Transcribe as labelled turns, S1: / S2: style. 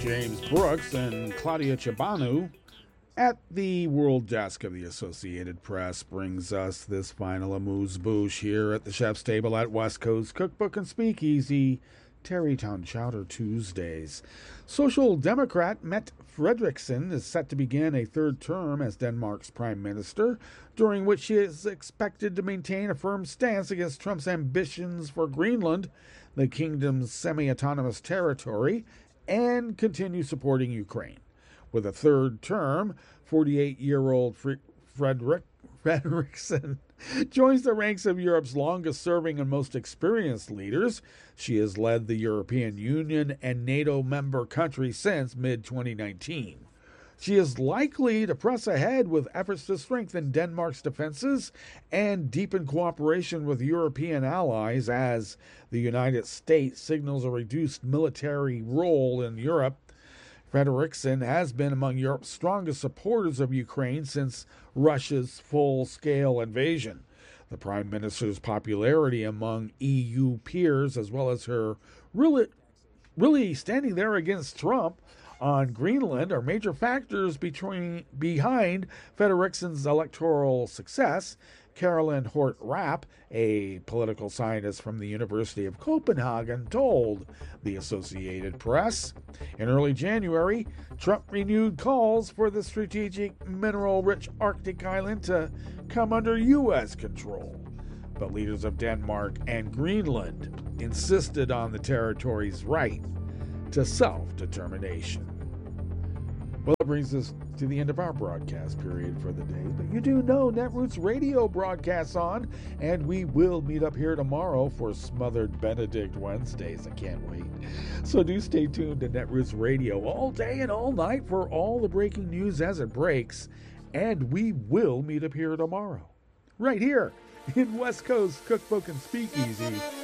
S1: James Brooks and Claudia Chabanu at the World Desk of the Associated Press brings us this final amuse-bouche here at the Chef's Table at West Coast Cookbook and Speakeasy, Terrytown Chowder Tuesdays. Social Democrat Mette Frederiksen is set to begin a third term as Denmark's prime minister, during which she is expected to maintain a firm stance against Trump's ambitions for Greenland, the kingdom's semi-autonomous territory, and continue supporting Ukraine. With a third term, 48-year-old Frederiksen joins the ranks of Europe's longest-serving and most experienced leaders. She has led the European Union and NATO member countries since mid-2019. She is likely to press ahead with efforts to strengthen Denmark's defenses and deepen cooperation with European allies as the United States signals a reduced military role in Europe. Frederiksen has been among Europe's strongest supporters of Ukraine since Russia's full-scale invasion. The Prime Minister's popularity among EU peers, as well as her really standing there against Trump on Greenland, are major factors behind Frederiksen's electoral success. Carolyn Hort Rapp, a political scientist from the University of Copenhagen, told the Associated Press. In early January, Trump renewed calls for the strategic mineral-rich Arctic island to come under U.S. control. But leaders of Denmark and Greenland insisted on the territory's right to self-determination. Well, that brings us to the end of our broadcast period for the day. But you do know Netroots Radio broadcasts on, and we will meet up here tomorrow for Smothered Benedict Wednesdays. I can't wait. So do stay tuned to Netroots Radio all day and all night for all the breaking news as it breaks. And we will meet up here tomorrow, right here in West Coast Cookbook and Speakeasy,